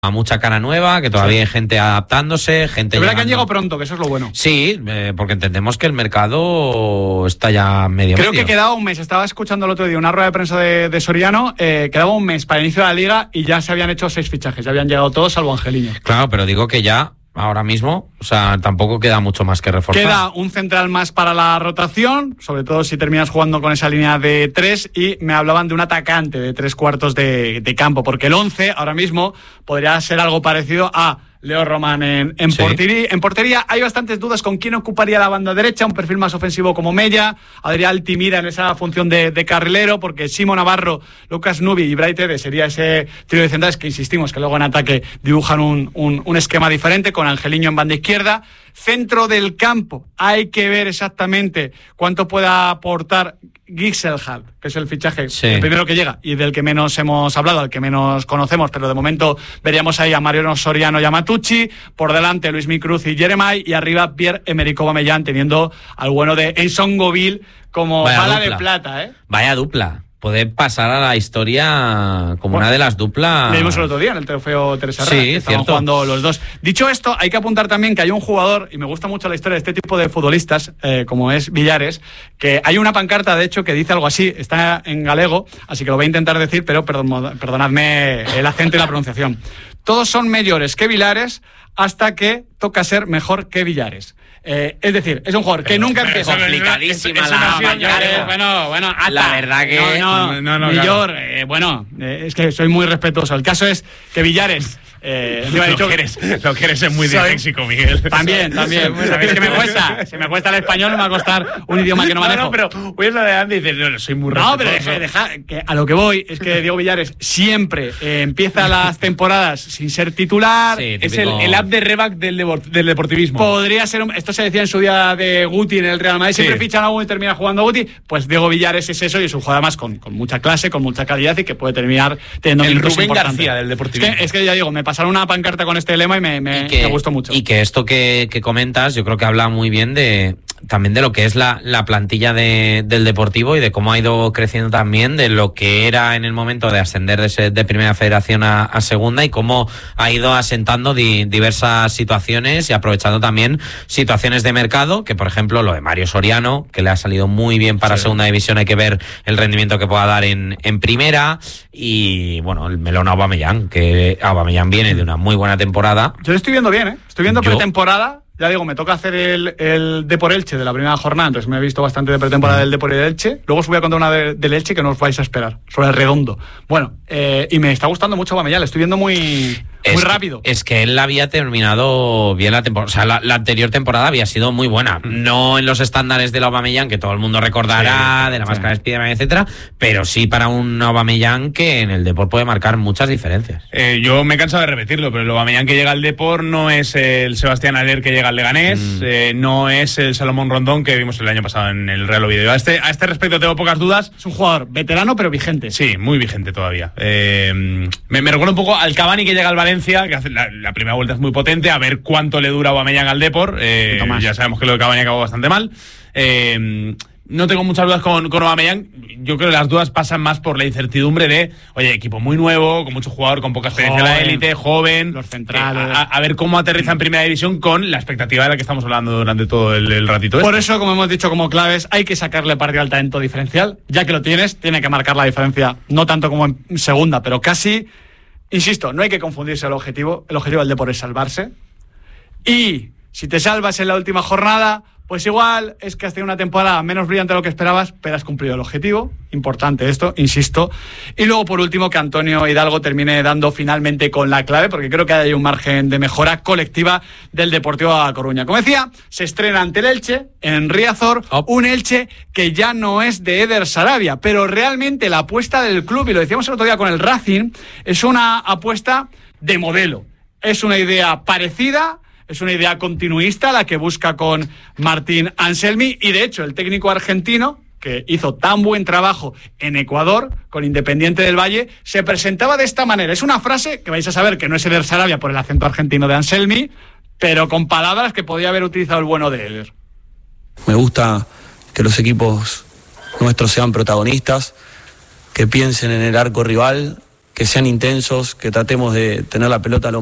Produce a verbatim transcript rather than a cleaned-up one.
a mucha cara nueva, que todavía sí. hay gente adaptándose, gente. Es verdad que han llegado pronto, que eso es lo bueno. Sí, eh, porque entendemos que el mercado está ya medio Creo medio. que quedaba un mes, estaba escuchando el otro día una rueda de prensa de, de Soriano, eh, quedaba un mes para el inicio de la liga y ya se habían hecho seis fichajes, ya habían llegado todos salvo Angeliño. Claro, pero digo que ya ahora mismo, o sea, tampoco queda mucho más que reforzar. Queda un central más para la rotación, sobre todo si terminas jugando con esa línea de tres, y me hablaban de un atacante de tres cuartos de, de campo, porque el once ahora mismo podría ser algo parecido a Leo Román en, en, sí. portería, en portería. Hay bastantes dudas con quién ocuparía la banda derecha, un perfil más ofensivo como Mella, Adrián Altimira en esa función de, de carrilero, porque Simo Navarro, Lucas Nubi y Brai Tede sería ese trío de centrales que insistimos que luego en ataque dibujan un, un, un esquema diferente, con Angeliño en banda izquierda. Centro del campo, hay que ver exactamente cuánto pueda aportar Gixelhard, que es el fichaje, sí. el primero que llega y del que menos hemos hablado, al que menos conocemos, pero de momento veríamos ahí a Mariano Soriano y a Matucci, por delante Luismi Cruz y Jeremai, y arriba Pierre-Emerick Aubameyang, teniendo al bueno de Enson Govil como Vaya bala dupla. de plata, ¿eh? Vaya dupla. Puede pasar a la historia como bueno, una de las duplas. Le vimos el otro día en el trofeo Teresa Sí, que estaban cierto. jugando los dos. Dicho esto, hay que apuntar también que hay un jugador, y me gusta mucho la historia de este tipo de futbolistas, eh, como es Villares, que hay una pancarta, de hecho, que dice algo así, está en galego, así que lo voy a intentar decir, pero perdón, perdonadme el acento y la pronunciación. Todos son mejores que Villares hasta que toca ser mejor que Villares. Eh, es decir, es un jugador que pero, nunca empieza. Complicadísima la mañana. Bueno, bueno, hasta, la verdad que. No, no, no, no Villor, claro. eh, bueno, eh, es que soy muy respetuoso. El caso es que Villares. Eh, lo, dicho, que eres, lo que eres es muy disléxico, Miguel. También, también. Es que me cuesta. Si me cuesta el español, me va a costar un idioma que no manejo. No, no, pero pues lo de Andy dices, no, soy muy respetuoso. No, pero deja, deja, que a lo que voy es que Diego Villares siempre eh, empieza las temporadas sin ser titular. Sí, es el, el app de Rebac del, del deportivismo. Podría ser, un, esto se decía en su día de Guti en el Real Madrid, siempre sí. fichan a uno y termina jugando a Guti. Pues Diego Villares es eso, y es un jugador más con, con mucha clase, con mucha calidad, y que puede terminar teniendo el minutos Rubén importantes. García del deportivismo. Es que, es que ya digo, me pasaron una pancarta con este lema y me, me, y que, me gustó mucho. Y que esto que, que comentas, yo creo que habla muy bien de también de lo que es la, la plantilla de, del Deportivo, y de cómo ha ido creciendo también, de lo que era en el momento de ascender de, ese, de Primera Federación a, a Segunda, y cómo ha ido asentando di, diversas situaciones y aprovechando también situaciones de mercado, que por ejemplo lo de Mario Soriano, que le ha salido muy bien para sí. Segunda División, hay que ver el rendimiento que pueda dar en, en Primera, y bueno, el melón Aubameyang, que Aubameyang viene de una muy buena temporada. Yo lo estoy viendo bien, ¿eh? Estoy viendo Yo... pretemporada. Ya digo, me toca hacer el, el Depor Elche de la primera jornada, entonces me he visto bastante de pretemporada del Depor Elche. Luego os voy a contar una de, del Elche que no os vais a esperar, sobre el Redondo. Bueno, eh, y me está gustando mucho Aubameyang, le estoy viendo muy... Es muy que, rápido. Es que él había terminado bien la temporada. O sea, la, la anterior temporada había sido muy buena. No en los estándares del Aubameyang, que todo el mundo recordará, sí, de la sí. máscara de Spiderman, etcétera, pero sí para un Aubameyang que en el Depor puede marcar muchas diferencias. Eh, yo me he cansado de repetirlo, pero el Aubameyang que llega al Depor no es el Sebastián Aller que llega al Leganés, mm. eh, no es el Salomón Rondón que vimos el año pasado en el Real Oviedo. A este, a este respecto tengo pocas dudas. Es un jugador veterano pero vigente. Sí, muy vigente todavía. Eh, me, me recuerda un poco al Cavani que llega al Valencia, que hace la, la primera vuelta es muy potente, a ver cuánto le dura Aubameyang al Depor. Eh, ya sabemos que lo de Cavani acabó bastante mal. Eh, no tengo muchas dudas con, con Aubameyang. Yo creo que las dudas pasan más por la incertidumbre de, oye, equipo muy nuevo, con mucho jugador, con poca experiencia en la élite, joven, los centrales. Eh, a, a ver cómo aterriza en Primera División con la expectativa de la que estamos hablando durante todo el, el ratito. Por este. eso, como hemos dicho como claves, hay que sacarle partido al talento diferencial. Ya que lo tienes, tiene que marcar la diferencia, no tanto como en segunda, pero casi. Insisto, no hay que confundirse el objetivo. El objetivo del Depor es salvarse. Y si te salvas en la última jornada, pues igual es que has tenido una temporada menos brillante de lo que esperabas, pero has cumplido el objetivo. Importante esto, insisto. Y luego, por último, que Antonio Hidalgo termine dando finalmente con la clave, porque creo que hay un margen de mejora colectiva del Deportivo A Coruña. Como decía, se estrena ante el Elche, en Riazor, oh. un Elche que ya no es de Eder Sarabia, pero realmente la apuesta del club, y lo decíamos el otro día con el Racing, es una apuesta de modelo. Es una idea parecida, es una idea continuista la que busca con Martín Anselmi, y de hecho el técnico argentino, que hizo tan buen trabajo en Ecuador con Independiente del Valle, se presentaba de esta manera. Es una frase que vais a saber que no es Eder Sarabia por el acento argentino de Anselmi, pero con palabras que podía haber utilizado el bueno de Eder. Me gusta que los equipos nuestros sean protagonistas, que piensen en el arco rival que sean intensos, que tratemos de tener la pelota lo